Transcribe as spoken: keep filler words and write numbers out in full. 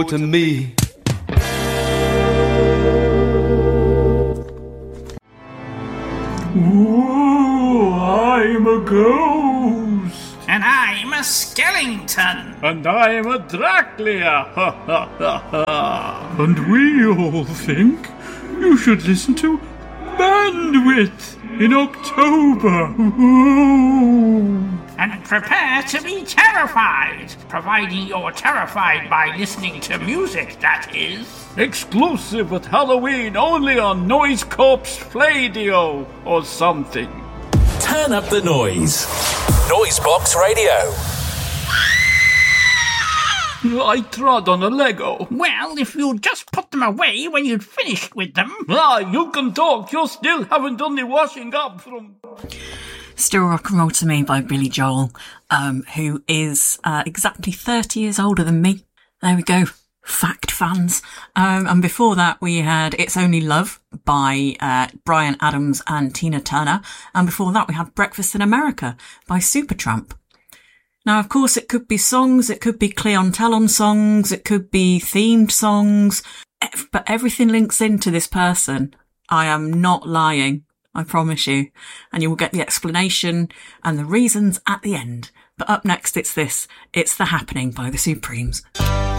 to me. Ooh, I'm a ghost. And I'm a skeleton. And I'm a Dracula. Ha ha ha ha. And we all think you should listen to Bandwidth in October. Ooh. And prepare to be terrified, providing you're terrified by listening to music, that is. Exclusive at Halloween, only on Noise Corps Play-Dio or something. Turn up the noise. Noisebox Radio. I trod on a Lego. Well, if you'd just put them away when you'd finished with them. Ah, you can talk. You still haven't done the washing up from... Still Rock and Roll to Me by Billy Joel, um, who is uh, exactly thirty years older than me. There we go. Fact, fans. Um, and before that, we had It's Only Love by uh, Bryan Adams and Tina Turner. And before that, we had Breakfast in America by Supertramp. Now, of course, it could be songs, it could be Cleon Talon songs, it could be themed songs, but everything links into this person. I am not lying. I promise you. And you will get the explanation and the reasons at the end. But up next, it's this. It's The Happening by The Supremes.